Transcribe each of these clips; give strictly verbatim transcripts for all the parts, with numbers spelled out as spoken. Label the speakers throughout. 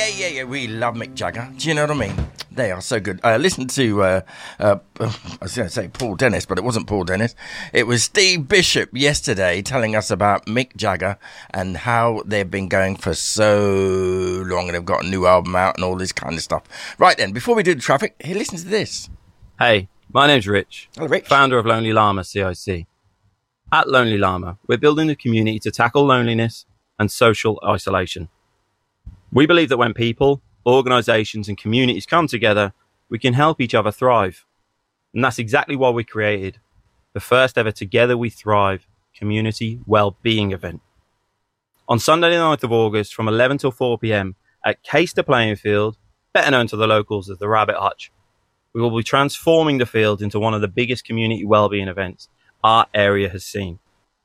Speaker 1: yeah, yeah, yeah. We love Mick Jagger. Do you know what I mean? They are so good. I uh, listened to, uh, uh, I was going to say Paul Dennis, but it wasn't Paul Dennis. It was Steve Bishop yesterday telling us about Mick Jagger and how they've been going for so long and they've got a new album out and all this kind of stuff. Right then, before we do the traffic, here, listen to this.
Speaker 2: Hey, my name's Rich,
Speaker 1: Hello, Rich.
Speaker 2: Founder of Lonely Llama C I C. At Lonely Llama, we're building a community to tackle loneliness and social isolation. We believe that when people, organisations and communities come together, we can help each other thrive. And that's exactly why we created the first ever Together We Thrive community well-being event. On Sunday the ninth of August from eleven till four p.m. at Caister Playing Field, better known to the locals as the Rabbit Hutch, we will be transforming the field into one of the biggest community well-being events our area has seen.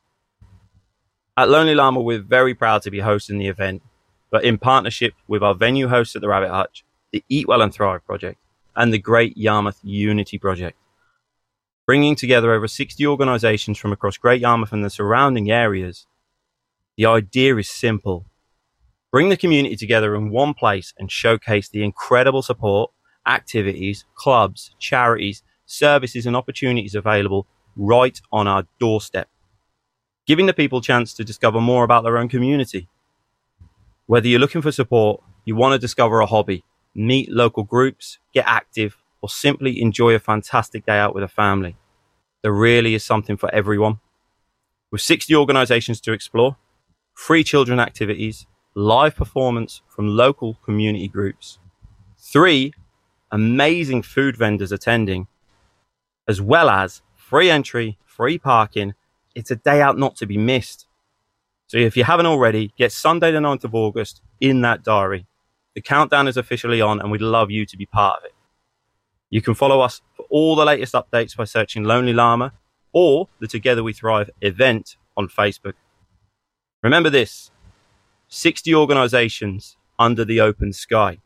Speaker 2: At Lonely Llama, we're very proud to be hosting the event, but in partnership with our venue hosts at the Rabbit Hutch, the Eat Well and Thrive Project, and the Great Yarmouth Unity Project. Bringing together over sixty organisations from across Great Yarmouth and the surrounding areas, the idea is simple. Bring the community together in one place and showcase the incredible support, activities, clubs, charities, services and opportunities available right on our doorstep, giving the people a chance to discover more about their own community. Whether you're looking for support, you want to discover a hobby, meet local groups, get active, or simply enjoy a fantastic day out with a family, there really is something for everyone. With sixty organisations to explore, free children activities, live performance from local community groups, three amazing food vendors attending, as well as free entry, free parking, it's a day out not to be missed. So if you haven't already, get Sunday the ninth of August in that diary. The countdown is officially on and we'd love you to be part of it. You can follow us for all the latest updates by searching Lonely Llama or the Together We Thrive event on Facebook. Remember this, sixty organisations under the open sky.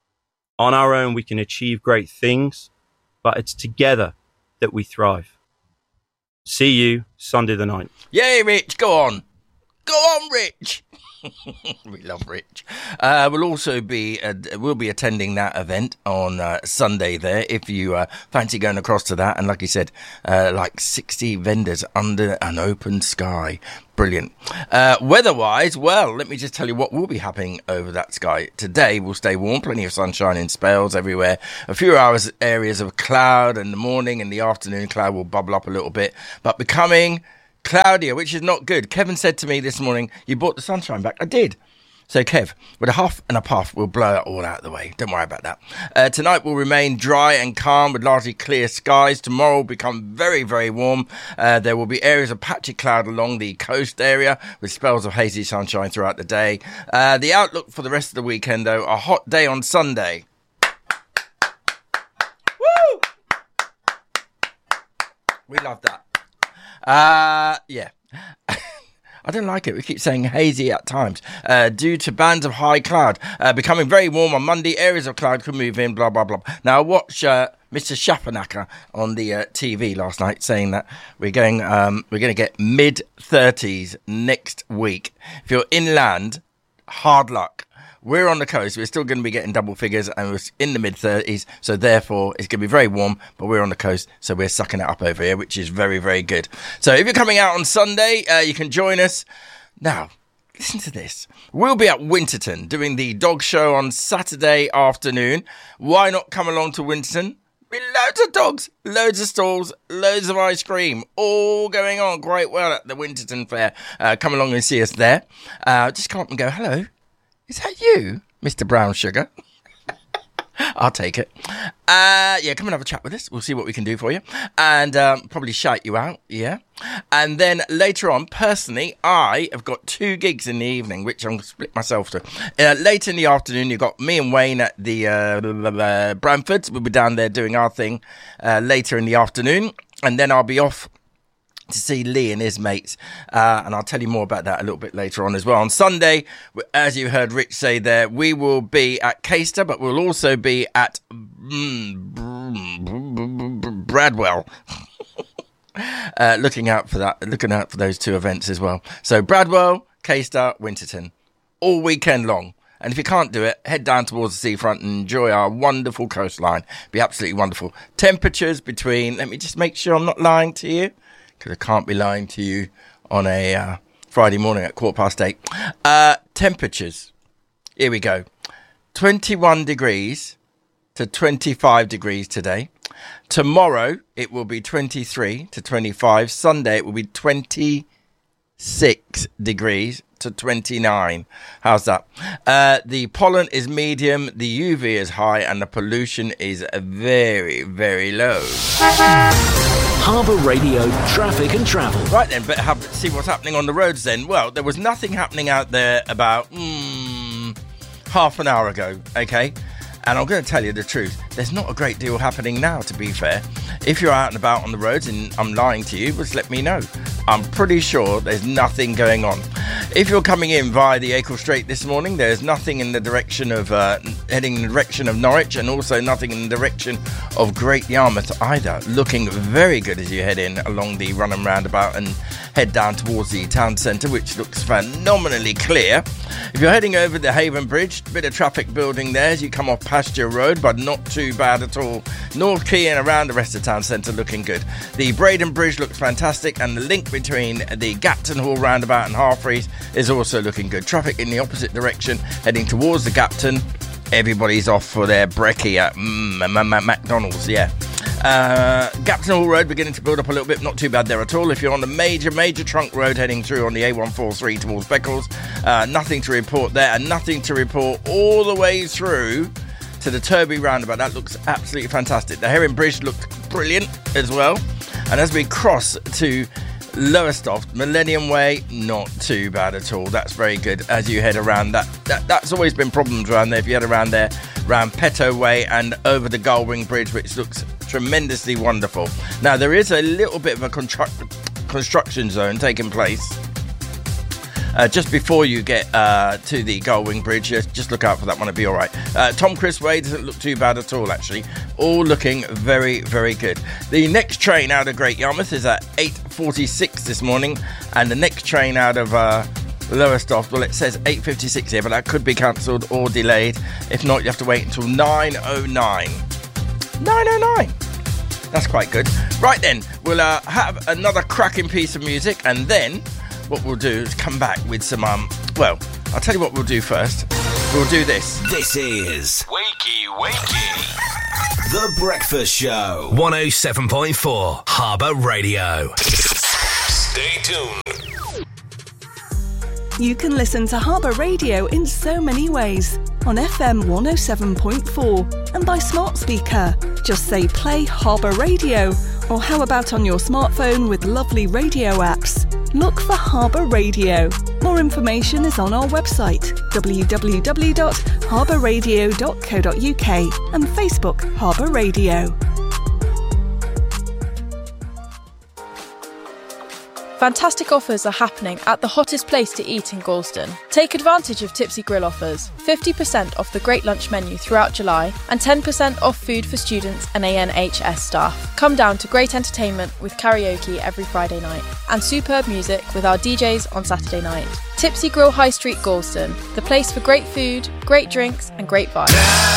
Speaker 2: On our own, we can achieve great things, but it's together that we thrive. See you Sunday the ninth.
Speaker 1: Yay, Rich, go on. Go on, Rich. We love Rich. Uh, we'll also be uh, we'll be attending that event on uh, Sunday there. If you uh, fancy going across to that, and like you said, uh, like sixty vendors under an open sky. Brilliant. Uh, weather-wise, well, let me just tell you what will be happening over that sky. Today will stay warm, plenty of sunshine in spells everywhere. A few hours areas of cloud in the morning, in the afternoon cloud will bubble up a little bit, but becoming cloudier, which is not good. Kevin said to me this morning, you brought the sunshine back. I did. So, Kev, with a huff and a puff, we'll blow it all out of the way. Don't worry about that. Uh, tonight will remain dry and calm with largely clear skies. Tomorrow will become very, very warm. Uh, there will be areas of patchy cloud along the coast area with spells of hazy sunshine throughout the day. Uh, the outlook for the rest of the weekend, though, a hot day on Sunday. Woo! We love that. Uh, yeah. I don't like it. We keep saying hazy at times. Uh, due to bands of high cloud. Uh, becoming very warm on Monday. Areas of cloud could move in, blah, blah, blah. Now, I watched uh, Mister Schapanacker on the uh, T V last night saying that we're going um, we're going to get mid thirties next week. If you're inland, hard luck. We're on the coast. We're still going to be getting double figures and we're in the mid thirties. So therefore, it's going to be very warm, but we're on the coast. So we're sucking it up over here, which is very, very good. So if you're coming out on Sunday, uh, you can join us. Now, listen to this. We'll be at Winterton doing the dog show on Saturday afternoon. Why not come along to Winterton? With loads of dogs, loads of stalls, loads of ice cream, all going on quite well at the Winterton Fair. Uh, come along and see us there. Uh, just come up and go, hello. Is that you, Mister Brown Sugar? I'll take it. Uh, yeah, come and have a chat with us. We'll see what we can do for you. And um, probably shout you out, yeah. And then later on, personally, I have got two gigs in the evening, which I'm going to split myself to. Uh, later in the afternoon, you've got me and Wayne at the uh, uh, Bramfords. We'll be down there doing our thing uh, later in the afternoon. And then I'll be off to see Lee and his mates, uh, and I'll tell you more about that a little bit later on as well. On Sunday, as you heard Rich say there, we will be at Caister, but we'll also be at mm, Bradwell. uh, looking out for that, looking out for those two events as well. So Bradwell, Caister, Winterton, all weekend long. And if you can't do it, head down towards the seafront and enjoy our wonderful coastline. Be absolutely wonderful. Temperatures between, let me just make sure I'm not lying to you, because I can't be lying to you on a uh, Friday morning at quarter past eight. Uh, temperatures, here we go. twenty-one degrees to twenty-five degrees today. Tomorrow, it will be twenty-three to twenty-five. Sunday, it will be twenty-six degrees to twenty-nine. How's that? Uh, the pollen is medium, the U V is high, and the pollution is very, very low.
Speaker 3: Harbour Radio traffic and travel.
Speaker 1: Right then, but have, see what's happening on the roads then. Well, there was nothing happening out there about mm, half an hour ago, okay? And I'm going to tell you the truth. There's not a great deal happening now, to be fair. If you're out and about on the roads and I'm lying to you, just let me know. I'm pretty sure there's nothing going on. If you're coming in via the Acle Strait this morning, there's nothing in the direction of, uh, heading in the direction of Norwich, and also nothing in the direction of Great Yarmouth either. Looking very good as you head in along the Runham roundabout and head down towards the town centre, which looks phenomenally clear. If you're heading over the Haven Bridge, a bit of traffic building there as you come off Pasture Road, but not too bad at all. North Quay and around the rest of town centre looking good. The Braden Bridge looks fantastic, and the link between the Gapton Hall roundabout and Harfreys is also looking good. Traffic in the opposite direction heading towards the Gapton. Everybody's off for their brekkie at mm, McDonald's, yeah. Uh, Gapton Hall Road beginning to build up a little bit, not too bad there at all. If you're on the major, major trunk road heading through on the A one forty-three towards Beccles, uh, nothing to report there, and nothing to report all the way through to the Turby roundabout. That looks absolutely fantastic. The Herring Bridge looked brilliant as well. And as we cross to Lowestoft, Millennium Way, not too bad at all. That's very good as you head around that. that that's always been problems around there. If you head around there, around Petto Way and over the Gullwing Bridge, which looks tremendously wonderful. Now, there is a little bit of a constru- construction zone taking place Uh, just before you get uh, to the Gullwing Bridge. Just, just look out for that one, it'll be all right. Uh, Tom Crisp Way doesn't look too bad at all, actually. All looking very, very good. The next train out of Great Yarmouth is at eight forty-six this morning, and the next train out of uh, Lowestoft, well, it says eight fifty-six here, but that could be cancelled or delayed. If not, you have to wait until nine oh nine. nine oh nine! That's quite good. Right then, we'll uh, have another cracking piece of music, and then what we'll do is come back with some, um, well, I'll tell you what we'll do first. We'll do this.
Speaker 3: This is
Speaker 4: Wakey Wakey,
Speaker 3: The Breakfast Show. one oh seven point four Harbour Radio.
Speaker 4: Stay tuned.
Speaker 5: You can listen to Harbour Radio in so many ways. On F M one oh seven point four and by smart speaker. Just say play Harbour Radio, or how about on your smartphone with lovely radio apps? Look for Harbour Radio. More information is on our website, w w w dot harbour radio dot co dot u k, and Facebook Harbour Radio.
Speaker 6: Fantastic offers are happening at the hottest place to eat in Galston. Take advantage of Tipsy Grill offers. fifty percent off the Great Lunch menu throughout July and ten percent off food for students and A N H S staff. Come down to great entertainment with karaoke every Friday night and superb music with our D Js on Saturday night. Tipsy Grill High Street Galston, the place for great food, great drinks and great vibes.